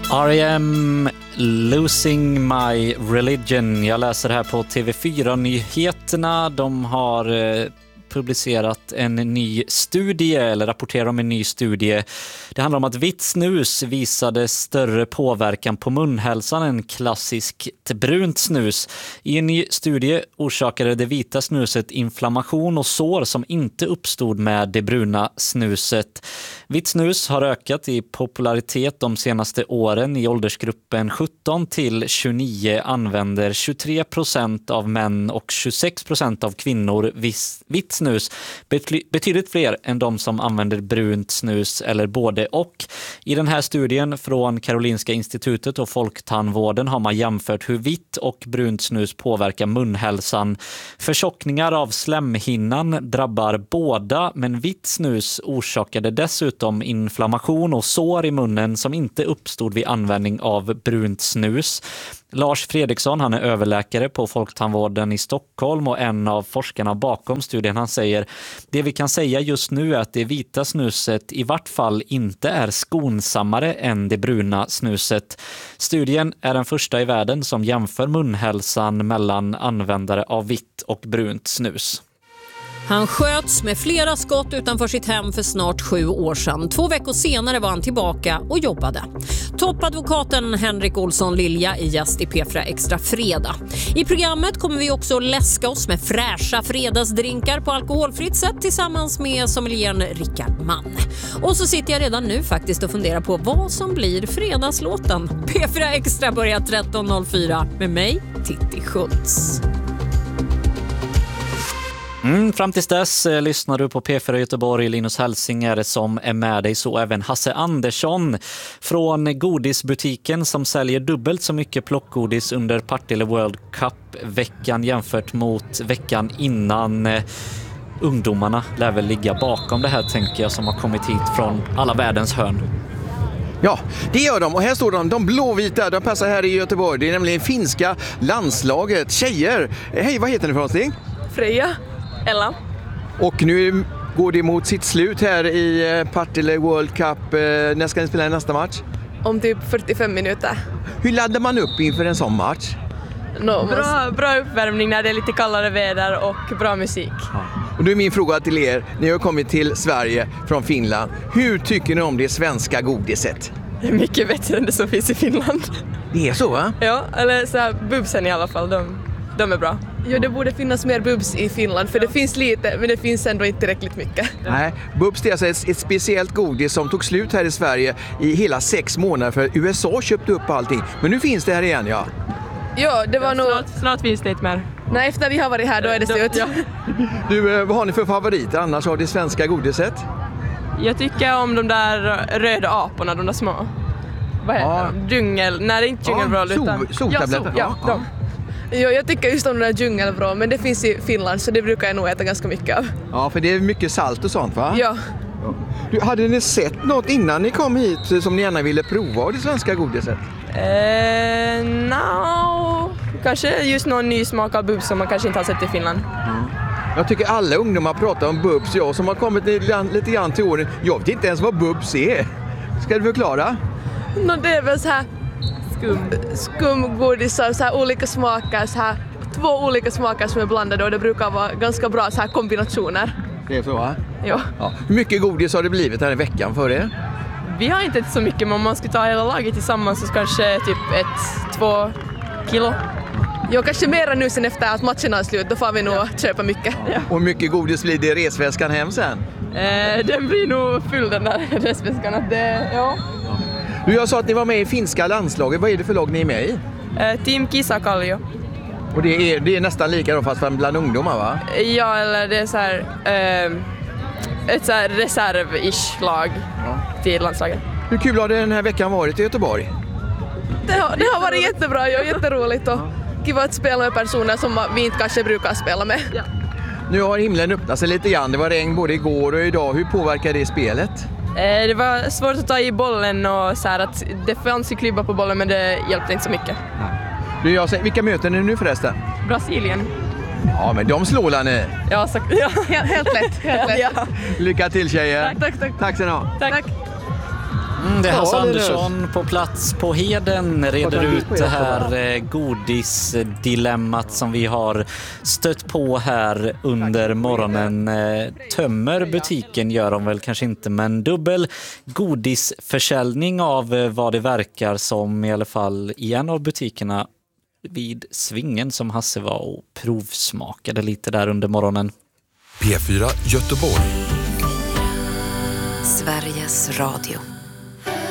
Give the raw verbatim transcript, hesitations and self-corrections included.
R E M Losing My Religion. Jag läser här på T V fyra-nyheterna. De har eh, publicerat en ny studie, eller rapporterar om en ny studie. Det handlar om att vitt snus visade större påverkan på munhälsan än klassiskt brunt snus. I en ny studie orsakade det vita snuset inflammation och sår som inte uppstod med det bruna snuset. Vitt snus har ökat i popularitet de senaste åren. I åldersgruppen sjutton till tjugonio använder tjugotre procent av män och tjugosex procent av kvinnor vitt snus. Betydligt fler än de som använder brunt snus eller både och. I den här studien från Karolinska institutet och Folktandvården har man jämfört hur vitt och brunt snus påverkar munhälsan. Förtjockningar av slemhinnan drabbar båda, men vitt snus orsakade dessutom inflammation och sår i munnen som inte uppstod vid användning av brunt snus. Lars Fredriksson, han är överläkare på Folktandvården i Stockholm och en av forskarna bakom studien. Han säger: det vi kan säga just nu är att det vita snuset i vart fall inte är skonsammare än det bruna snuset. Studien är den första i världen som jämför munhälsan mellan användare av vitt och brunt snus. Han sköts med flera skott utanför sitt hem för snart sju år sedan. Två veckor senare var han tillbaka och jobbade. Toppadvokaten Henrik Olsson Lilja är gäst i P fyra Extra Fredag. I programmet kommer vi också läska oss med fräscha fredagsdrinkar på alkoholfritt sätt tillsammans med sommelieren Rickard Mann. Och så sitter jag redan nu faktiskt och funderar på vad som blir fredagslåten. P fyra Extra börjar tretton noll fyra med mig, Titti Schultz. Mm, fram tills dess eh, lyssnar du på P fyra Göteborg. Linus Hälsing är det som är med dig, så även Hasse Andersson från godisbutiken som säljer dubbelt så mycket plockgodis under Partille World Cup-veckan jämfört mot veckan innan. Eh, ungdomarna lär väl ligga bakom det här, tänker jag, som har kommit hit från alla världens hörn. Ja, det gör de. Och här står de, de blåvita, de passar här i Göteborg. Det är nämligen finska landslaget. Tjejer, hej, vad heter ni för någonting? Freja. Ella. Och nu går det mot sitt slut här i Partille World Cup. När ska ni spela nästa match? Om typ fyrtiofem minuter. Hur laddar man upp inför en sån match? No, bra, bra uppvärmning när det är lite kallare väder och bra musik. Ja. Och då är min fråga till er, ni har kommit till Sverige från Finland. Hur tycker ni om det svenska godiset? Det är mycket bättre än det som finns i Finland. Det är så, va? Ja, eller så här, bubsen i alla fall, de, de är bra. Jo, det borde finnas mer bubs i Finland, för det finns lite, men det finns ändå inte tillräckligt mycket. Nej, bubs är alltså ett, ett speciellt godis som tog slut här i Sverige i hela sex månader för U S A köpte upp allting. Men nu finns det här igen, ja. Ja, det var ja, nog... Snart, snart finns det inte mer. Nej, efter vi har varit här då är det slut. Ja. Du, vad har ni för favoriter annars av det svenska godiset? Jag tycker om de där röda aporna, de där små. Vad heter ja. de? Djungel, nej det är inte djungelvrål, ja, utan... soltabletter. Ja, so, ja, ja. Jo, jag tycker just om den där djungelvrå, men det finns i Finland så det brukar jag nog äta ganska mycket av. Ja, för det är mycket salt och sånt, va? Ja. Du, hade ni sett något innan ni kom hit som ni gärna ville prova av det svenska godiset? Eh, no. Kanske just någon ny smak av bubs som man kanske inte har sett i Finland. Mm. Jag tycker alla ungdomar pratar om bubs, jag som har kommit lite grann till åren. Jag vet inte ens vad bubs är. Ska du förklara? No, det är väl så här skum, skumgodisar, så här olika smaker, så här två olika smaker som är blandade, och det brukar vara ganska bra så här kombinationer. Det är så, va? Ja. Ja. Hur mycket godis har det blivit här i veckan för er? Vi har inte så mycket, men om man ska ta hela laget tillsammans så kanske typ ett, två kilo. Jo, kanske mera nu sen efter att matchen är slut, då får vi nog ja. köpa mycket. Ja. Och hur mycket godis blir det i resväskan hem sen? Eh, den blir nog full, den där resväskan. Att det, ja. Du, jag sa att ni var med i finska landslaget. Vad är det för lag ni är med i? Eh, Team Kisakallio. Och det är, det är nästan lika då, fast bland ungdomar, va? Ja, eller det är så här, eh, ett så här reserv-ish lag ja. till landslaget. Hur kul har det den här veckan varit i Göteborg? Det har, det har varit jättebra, ja, jätteroligt och kul att spela med personer som vi inte kanske brukar spela med. Ja. Nu har himlen öppnat sig lite grann. Det var regn både igår och idag. Hur påverkar det spelet? Eh, det var svårt att ta i bollen och så här att det fanns ju klibba på bollen, men det hjälpte inte så mycket. Du, jag säger, vilka möten är det nu förresten? Brasilien. Ja, men de slår ni. Ja, så, ja. Helt, helt lätt. Helt lätt. Ja. Lycka till, tjejer. Tack, tack, tack. Tack så mycket. Tack. Tack. Mm, det är Hasse Ja, det är Andersson på plats på Heden, reder ut det här eh, godisdilemmat som vi har stött på här under morgonen. Eh, tömmer butiken gör de väl kanske inte, men dubbel godisförsäljning av eh, vad det verkar som, i alla fall i en av butikerna vid Svingen som Hasse var och provsmakade lite där under morgonen. P fyra Göteborg. Sveriges Radio.